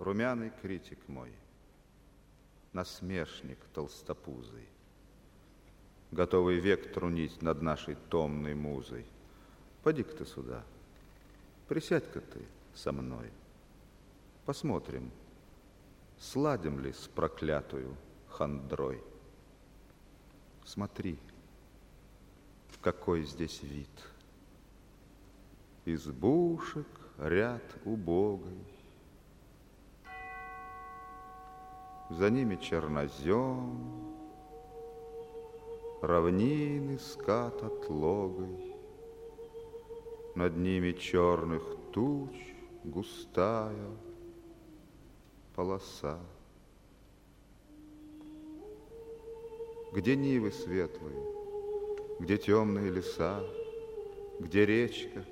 румяный критик мой, насмешник толстопузый, готовый век трунить над нашей томной музой. Поди-ка ты сюда, присядь-ка ты со мной. Посмотрим, сладим ли с проклятую хандрой. Смотри, какой здесь вид. Избушек ряд убогой, за ними чернозем, равнины скат отлогой, над ними черных туч густая полоса. Где нивы светлые, где темные леса, где речка